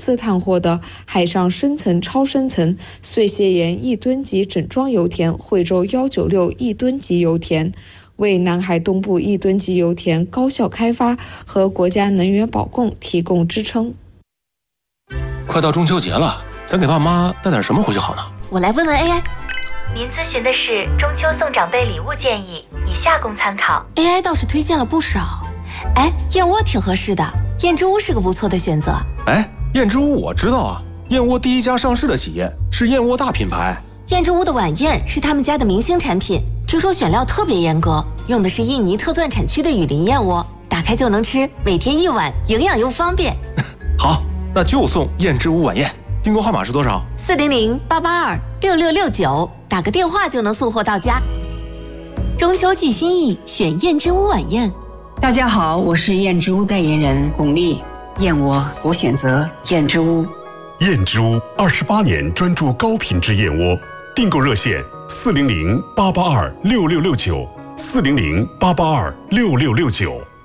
次探获的海上深层超深层碎屑岩1吨级整装油田惠州196 1吨级油田，为南海东部1吨级油田高效开发和国家能源保供提供支撑。 快到中秋节了，咱给爸妈带点什么回去好呢？ 我来问问 AI。 您咨询的是中秋送长辈礼物建议，以下供参考。 AI 倒是推荐了不少。燕窝挺合适的，燕之屋是个不错的选择。 燕之屋我知道啊，燕窝第一家上市的企业，是燕窝大品牌。 燕之屋的晚宴是他们家的明星产品，听说选料特别严格，用的是印尼特钻产区的雨林燕窝，打开就能吃，每天1碗，营养又方便。 好，那就送燕之屋晚宴。订购号码是多少 ？400-882-6669，打个电话就能送货到家。 中秋寄心意，选燕之屋晚宴。 大家好，我是燕之屋代言人巩俐。燕窝我选择燕之屋。 燕之屋28年专注高品质燕窝，订购热线400-882-6669，400-882-6669。